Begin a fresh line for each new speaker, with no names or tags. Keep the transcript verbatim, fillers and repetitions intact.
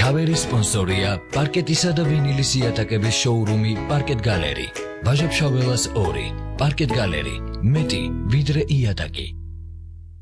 Kaveri sponsorია პარკეტისა და ვინილის იატაკების შოურუმი პარკეტ გალერი. Ვაჟა-ფშაველას ორი. პარკეტ გალერი. მეტი ვიდრე იატაკი.